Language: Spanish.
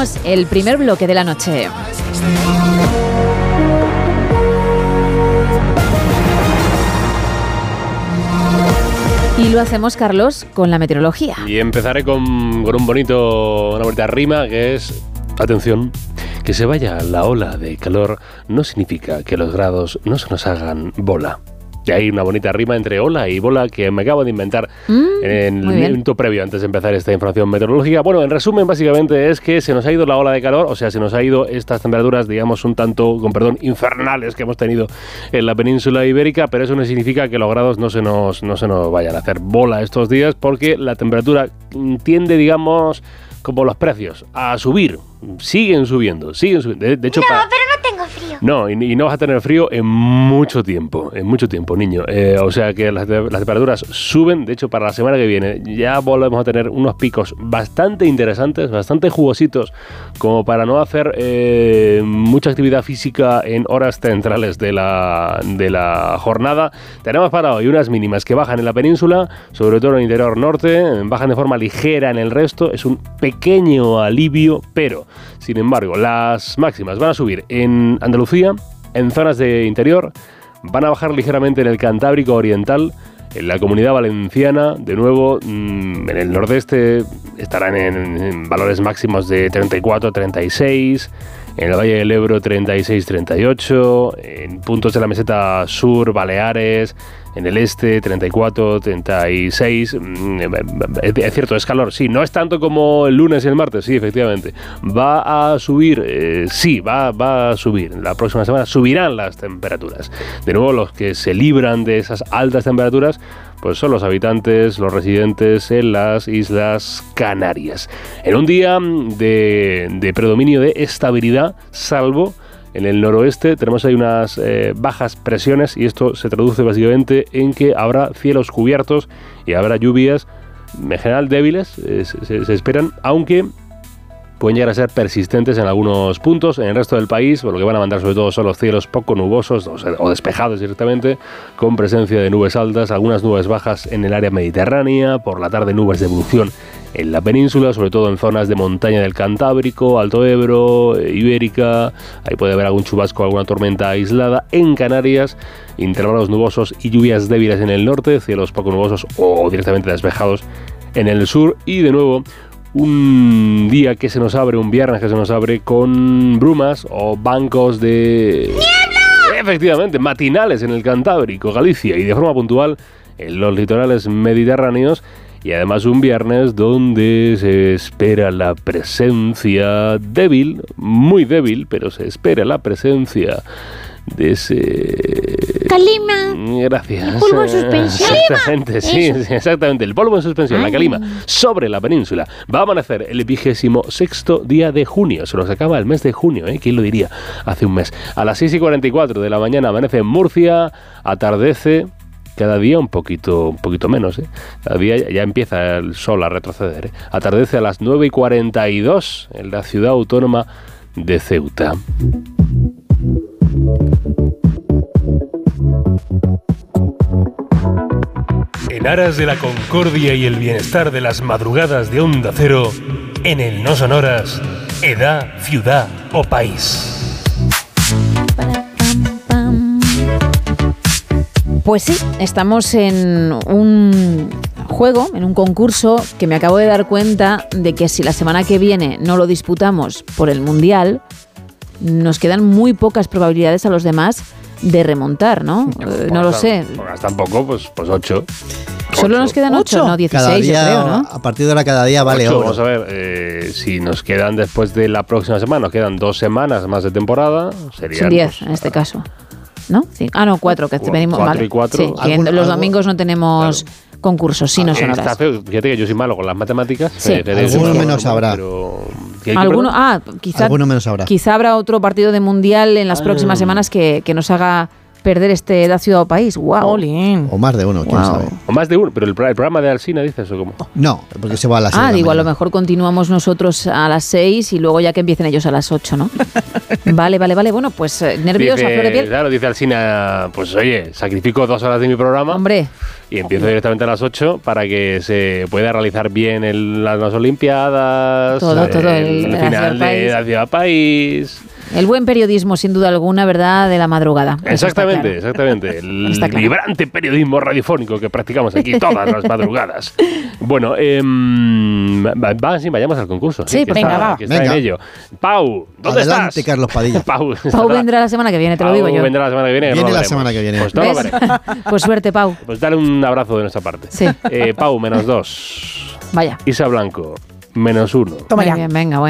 abrimos el primer bloque de la noche. Y lo hacemos, Carlos, con la meteorología. Y empezaré con una bonita rima que es, atención, que se vaya la ola de calor no significa que los grados no se nos hagan bola. Y hay una bonita rima entre ola y bola que me acabo de inventar en el minuto previo antes de empezar esta información meteorológica. Bueno, en resumen, básicamente es que se nos ha ido la ola de calor, o sea, se nos ha ido estas temperaturas, digamos, un tanto, con perdón, infernales que hemos tenido en la península ibérica, pero eso no significa que los grados no se nos vayan a hacer bola estos días, porque la temperatura tiende, digamos, como los precios, a subir. Siguen subiendo. De hecho, pero no tengo frío. No, y no vas a tener frío en mucho tiempo, niño. O sea que las temperaturas suben. De hecho, para la semana que viene ya volvemos a tener unos picos bastante interesantes, bastante jugositos, como para no hacer mucha actividad física en horas centrales de la jornada. Tenemos para hoy unas mínimas que bajan en la península, sobre todo en el interior norte, bajan de forma ligera en el resto. Es un pequeño alivio, pero sin embargo, las máximas van a subir en Andalucía, en zonas de interior, van a bajar ligeramente en el Cantábrico Oriental, en la Comunidad Valenciana, de nuevo, en el nordeste estarán en valores máximos de 34, 36, en el Valle del Ebro 36, 38, en puntos de la meseta sur, Baleares, en el este 34, 36, es cierto, es calor, sí, no es tanto como el lunes y el martes, sí, efectivamente, va a subir, va a subir, la próxima semana subirán las temperaturas. De nuevo, los que se libran de esas altas temperaturas, pues son los habitantes, los residentes en las Islas Canarias. En un día de predominio de estabilidad, salvo en el noroeste, tenemos ahí unas bajas presiones, y esto se traduce básicamente en que habrá cielos cubiertos y habrá lluvias, en general débiles, se esperan, aunque pueden llegar a ser persistentes en algunos puntos. En el resto del país, lo que van a mandar sobre todo son los cielos poco nubosos o despejados directamente, con presencia de nubes altas, algunas nubes bajas en el área mediterránea, por la tarde nubes de evolución en la península, sobre todo en zonas de montaña del Cantábrico, Alto Ebro, Ibérica. Ahí puede haber algún chubasco, alguna tormenta aislada. En Canarias, intervalos nubosos y lluvias débiles en el norte, cielos poco nubosos o directamente despejados en el sur. Y de nuevo, un día que se nos abre, un viernes que se nos abre con brumas o bancos de ¡niebla! Efectivamente, matinales en el Cantábrico, Galicia, y de forma puntual en los litorales mediterráneos. Y además un viernes donde se espera la presencia débil, muy débil, pero se espera la presencia de ese... calima. Gracias. El polvo en suspensión. Exactamente, sí, exactamente. El polvo en suspensión, la calima, sobre la península. Va a amanecer el 26º día de junio. Se nos acaba el mes de junio, ¿eh? ¿Quién lo diría? Hace un mes. A las 6:44 de la mañana amanece en Murcia, atardece cada día un poquito menos, ¿eh? Cada día ya empieza el sol a retroceder, ¿eh? Atardece a las 9:42 en la ciudad autónoma de Ceuta. En aras de la concordia y el bienestar de las madrugadas de Onda Cero, en el No Sonoras, edad, ciudad o país. Pues sí, estamos en un juego, en un concurso que me acabo de dar cuenta de que si la semana que viene no lo disputamos por el Mundial, nos quedan muy pocas probabilidades a los demás de remontar, ¿no? No lo sé. Tampoco, pues 8. ¿Solo nos quedan 8? No, 16, cada día, yo creo, ¿no? A partir de ahora cada día vale 8, oro. vamos a ver, si nos quedan después de la próxima semana, nos quedan 2 semanas más de temporada, serían... Son 10 en este caso, ¿no? Sí. 4, que venimos... 4 y 4. Sí, que los domingos no tenemos... concursos, sí, no son horas. Fíjate que yo soy malo con las matemáticas. Sí. Alguno menos habrá. Quizá Alguno menos habrá. Quizá habrá otro partido de Mundial en las próximas semanas que nos haga perder la ciudad o país. ¡Wow! Jolín. O más de uno, quién Wow. sabe. O más de uno, pero el programa de Alsina, dices, ¿o cómo? No, porque se va a las 6 de la Digo, a lo mañana. mejor continuamos nosotros a las 6 y luego ya que empiecen ellos a las 8, ¿no? Vale. Bueno, pues nerviosa, flor de piel. Claro, dice Alsina, pues oye, sacrifico 2 horas de mi programa. Hombre, Y empiezo directamente a las 8 para que se pueda realizar bien las Olimpiadas, Todo, el la final Ciudad de la Ciudad País. el buen periodismo, sin duda alguna, ¿verdad?, de la madrugada. Eso está claro. Exactamente. El Está claro. vibrante periodismo radiofónico que practicamos aquí todas las madrugadas. Bueno, vayamos al concurso. Sí, que venga, está, va. que está Venga. en ello. Pau, ¿dónde Adelante, estás? Carlos Padilla. Pau Pau vendrá la semana que viene, te lo digo yo. vendrá la semana que viene. que no Viene lo la veremos. semana que viene. Pues no lo ¿Ves? veremos. Pues suerte, Pau. Pues dale un abrazo de nuestra parte. Sí. Pau, -2. Vaya. Isa Blanco, -1. Toma Muy ya. bien, venga, bueno.